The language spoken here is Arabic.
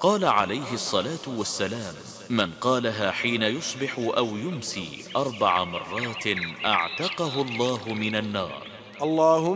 قال عليه الصلاة والسلام: من قالها حين يصبح أو يمسي 4 مرات أعتقه الله من النار. اللهم